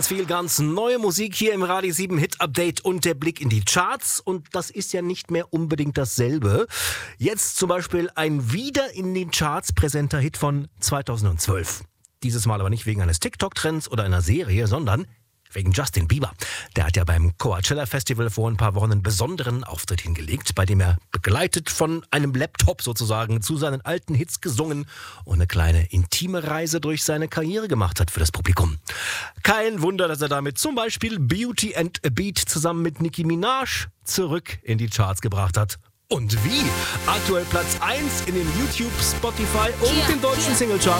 ganz viel, ganz neue Musik hier im Radio 7 Hit Update und der Blick in die Charts. Und das ist ja nicht mehr unbedingt dasselbe. Jetzt zum Beispiel ein wieder in den Charts präsenter Hit von 2012. Dieses Mal aber nicht wegen eines TikTok-Trends oder einer Serie, sondern wegen Justin Bieber. Der hat ja beim Coachella Festival vor ein paar Wochen einen besonderen Auftritt hingelegt, bei dem er begleitet von einem Laptop sozusagen zu seinen alten Hits gesungen und eine kleine intime Reise durch seine Karriere gemacht hat für das Publikum. Kein Wunder, dass er damit zum Beispiel Beauty and a Beat zusammen mit Nicki Minaj zurück in die Charts gebracht hat. Und wie? Aktuell Platz 1 in den YouTube, Spotify und den deutschen Singlecharts.